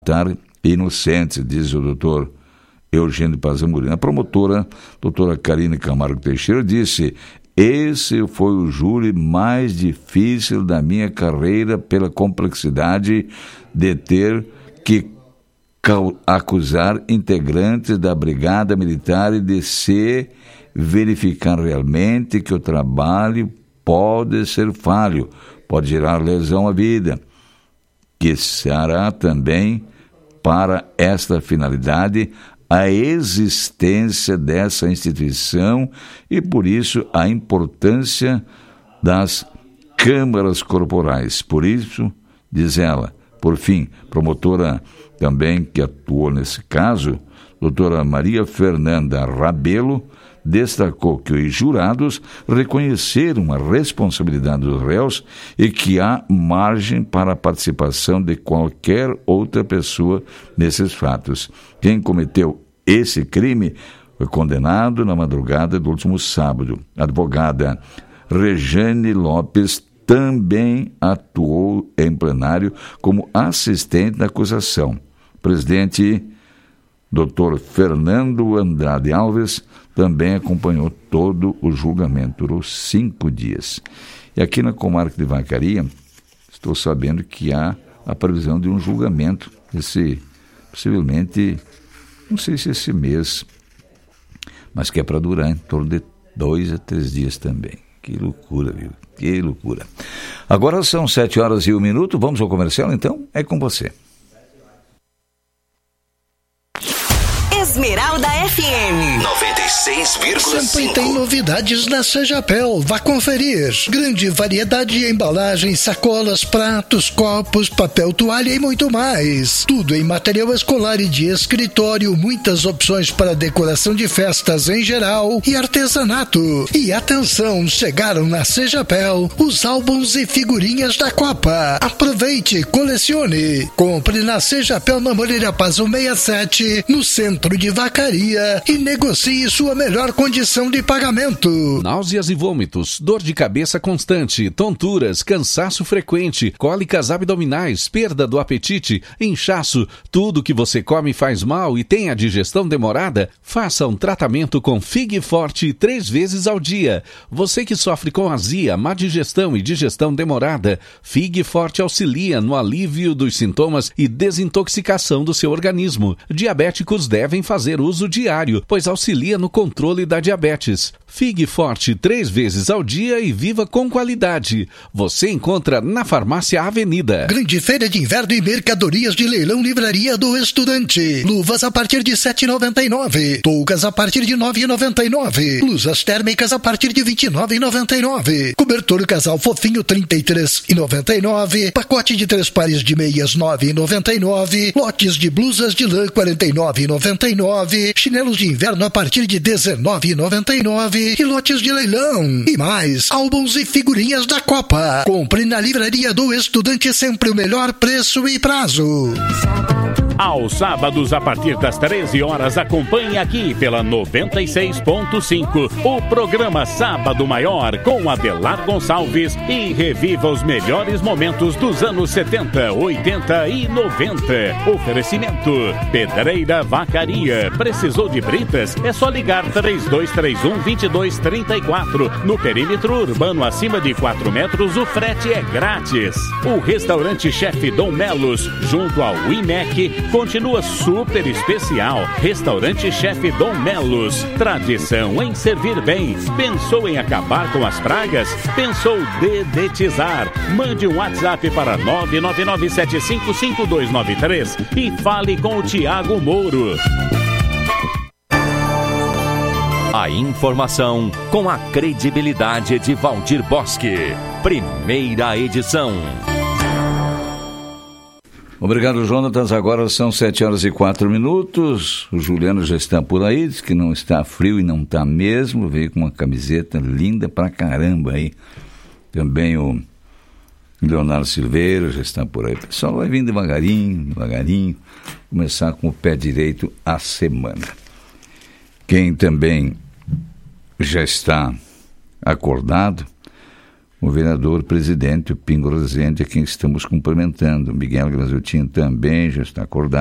inocentes, diz o doutor Eugênio Paz Amorim. A promotora, doutora Karine Camargo Teixeira, disse: esse foi o júri mais difícil da minha carreira pela complexidade de ter que acusar integrantes da Brigada Militar e de se verificar realmente que o trabalho pode ser falho, pode gerar lesão à vida, que será também para esta finalidade a existência dessa instituição e, por isso, a importância das câmaras corporais. Por isso, diz ela, por fim, promotora também que atuou nesse caso, doutora Maria Fernanda Rabelo, destacou que os jurados reconheceram a responsabilidade dos réus e que há margem para a participação de qualquer outra pessoa nesses fatos. Quem cometeu esse crime foi condenado na madrugada do último sábado. A advogada Rejane Lopes também atuou em plenário como assistente da acusação. O presidente Dr. Fernando Andrade Alves também acompanhou todo o julgamento, durou 5 dias. E aqui na comarca de Vacaria, estou sabendo que há a previsão de um julgamento, possivelmente, não sei se esse mês, mas que é para durar em torno de 2 a 3 dias também. Que loucura, viu? Que loucura. Agora são 7h01, vamos ao comercial então? É com você. Esmeralda FM 96,5. Sempre tem novidades na Sejapel. Vá conferir. Grande variedade de embalagens, sacolas, pratos, copos, papel toalha e muito mais. Tudo em material escolar e de escritório. Muitas opções para decoração de festas em geral e artesanato. E atenção, chegaram na Sejapel os álbuns e figurinhas da Copa. Aproveite, colecione. Compre na Sejapel na Moreira Paz 67, no centro de Vacaria, e negocie sua melhor condição de pagamento. Náuseas e vômitos, dor de cabeça constante, tonturas, cansaço frequente, cólicas abdominais, perda do apetite, inchaço, tudo que você come faz mal e tem a digestão demorada? Faça um tratamento com Fig Forte 3 vezes ao dia. Você que sofre com azia, má digestão e digestão demorada, Fig Forte auxilia no alívio dos sintomas e desintoxicação do seu organismo. Diabéticos devem fazer uso diário, pois auxilia no controle da diabetes. Fig Forte 3 vezes ao dia e viva com qualidade. Você encontra na Farmácia Avenida. Grande feira de inverno e mercadorias de leilão Livraria do Estudante. Luvas a partir de R$ 7,99. Toucas a partir de R$ 9,99. Blusas térmicas a partir de R$ 29,99. Cobertor casal fofinho R$ 33,99. Pacote de 3 pares de meias R$ 9,99. Lotes de blusas de lã R$ 49,99. Chinelos de inverno a partir de R$ 19,99. E lotes de leilão. E mais, álbuns e figurinhas da Copa. Compre na Livraria do Estudante, sempre o melhor preço e prazo. Aos sábados, a partir das 13 horas, acompanhe aqui pela 96.5 o programa Sábado Maior com Adelar Gonçalves e reviva os melhores momentos dos anos 70, 80 e 90. Oferecimento Pedreira Vacaria. Precisou de britas? É só ligar 3231-2234. No perímetro urbano acima de 4 metros, o frete é grátis. O restaurante Chefe Dom Melos, junto ao IMEC, continua super especial. Restaurante Chefe Dom Melos. Tradição em servir bem. Pensou em acabar com as pragas? Pensou dedetizar? Mande um WhatsApp para 999755293 e fale com o Tiago Mouro. A informação com a credibilidade de Valdir Bosque. Primeira edição. Obrigado, Jonatas. Agora são 7h04. O Juliano já está por aí, diz que não está frio e não está mesmo. Veio com uma camiseta linda pra caramba aí. Também o Leonardo Silveira já está por aí. O pessoal vai vir devagarinho, começar com o pé direito a semana. Quem também já está acordado, o vereador presidente, o Pingo Rezende, a quem estamos cumprimentando. O Miguel Graziotin também já está acordado.